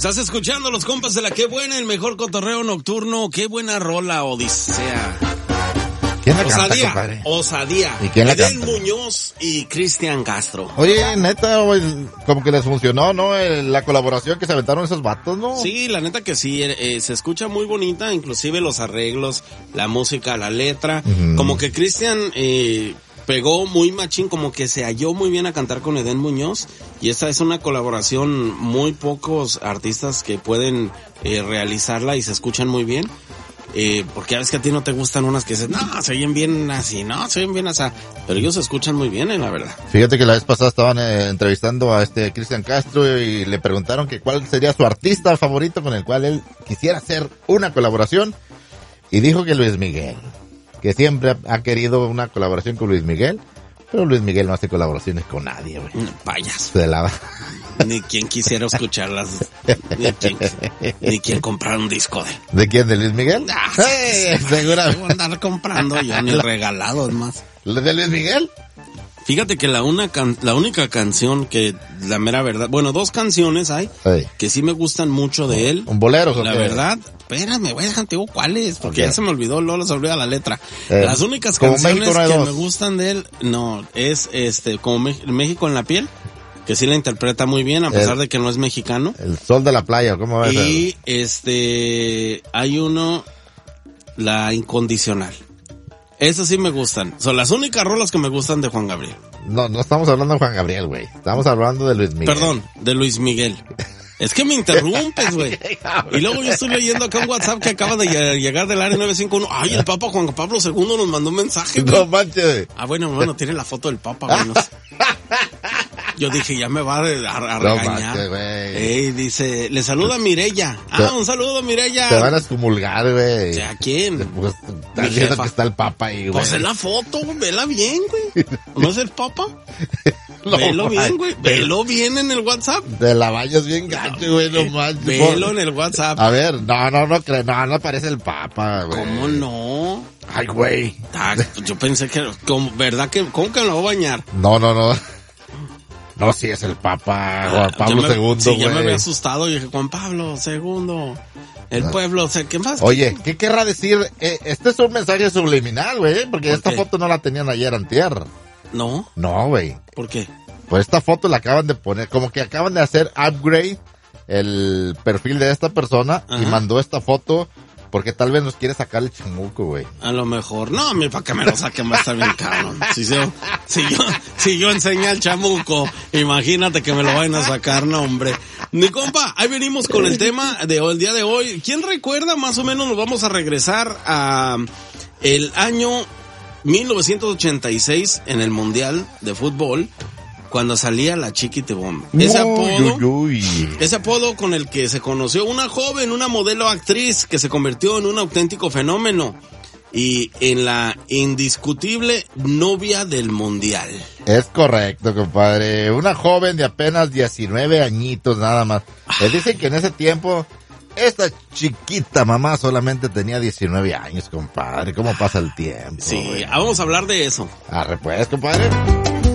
Estás escuchando los compas de la Qué Buena, el mejor cotorreo nocturno. Qué buena rola, Odisea. ¿Quién la canta, compadre? Osadía. ¿Y quién la Edén canta? Muñoz y Cristian Castro. Oye, neta, güey, como que les funcionó, ¿no? La colaboración que se aventaron esos vatos, ¿no? Sí, la neta que sí, se escucha muy bonita, inclusive los arreglos, la música, la letra. Como que Cristian pegó muy machín, como que se halló muy bien a cantar con Edén Muñoz. Y esta es una colaboración, muy pocos artistas que pueden realizarla y se escuchan muy bien. Porque a veces que a ti no te gustan unas que dices, no, se oyen bien así, no, se oyen bien así. Pero ellos se escuchan muy bien, la verdad. Fíjate que la vez pasada estaban entrevistando a Cristian Castro y le preguntaron que cuál sería su artista favorito con el cual él quisiera hacer una colaboración. Y dijo que Luis Miguel, que siempre ha querido una colaboración con Luis Miguel. Pero Luis Miguel no hace colaboraciones con nadie, güey. Payaso. Se la va. Ni quien quisiera escucharlas, ni quien comprar un disco de... ¿De quién? ¿De Luis Miguel? Seguramente. Voy a andar comprando yo, ni regalado, es más. ¿De Luis Miguel? Fíjate que la única canción que, la mera verdad, bueno, dos canciones hay, que sí me gustan mucho de él. ¿Un bolero? La verdad, espérame, voy a dejar, digo cuáles, porque ya se me olvidó, luego se olvida la letra. Las únicas canciones que me gustan de él, no, es como México en la piel, que sí la interpreta muy bien, a pesar de que no es mexicano. El sol de la playa, ¿cómo va a ser? Y hay uno, La Incondicional. Esas sí me gustan. Son las únicas rolas que me gustan de Juan Gabriel. No estamos hablando de Juan Gabriel, güey. Estamos hablando de Luis Miguel. Perdón, de Luis Miguel. Es que me interrumpes, güey. Y luego yo estoy leyendo acá un WhatsApp que acaba de llegar del área 951. Ay, el Papa Juan Pablo II nos mandó un mensaje, güey. No manches. Ah, bueno, tiene la foto del Papa, güey. No sé. Yo dije, ya me va a regañar. No manches, güey. Dice, le saluda a Mireya. Un saludo a Mireya. Te van a excomulgar, güey. ¿A quién? Pues estás viendo que está el Papa ahí, güey. Pues es la foto, vela bien, güey. ¿No es el Papa? No, velo bien, güey. Velo bien en el WhatsApp. De la valla bien gacho, güey, no manches. Velo en el WhatsApp. A ver, no creo, no aparece el Papa, güey. ¿Cómo no? Ay, güey. Yo pensé que, ¿verdad que, cómo que me lo voy a bañar? No. No, sí es el Papa Juan Pablo II, güey. Sí, ya me había asustado y dije, Juan Pablo II, el pueblo, ¿qué más? Oye, ¿qué querrá decir? Este es un mensaje subliminal, güey, porque esta foto no la tenían ayer antier. ¿No? No, güey. ¿Por qué? Pues esta foto la acaban de poner, como que acaban de hacer upgrade el perfil de esta persona. Ajá. Y mandó esta foto porque tal vez nos quiere sacar el chamuco, güey. A lo mejor. No, para que me lo saquen va a estar bien cabrón. Si yo enseñé al chamuco, imagínate que me lo vayan a sacar, no, hombre. Mi compa, ahí venimos con el tema del día de hoy. ¿Quién recuerda? Más o menos nos vamos a regresar a el año 1986 en el Mundial de Fútbol, cuando salía la Chiquitibom. Ese apodo con el que se conoció una joven, una modelo actriz que se convirtió en un auténtico fenómeno y en la indiscutible novia del Mundial. Es correcto, compadre. Una joven de apenas 19 añitos nada más. Les dicen que en ese tiempo esta chiquita mamá solamente tenía 19 años, compadre. ¿Cómo pasa el tiempo? Sí, vamos a hablar de eso. Arre pues, compadre.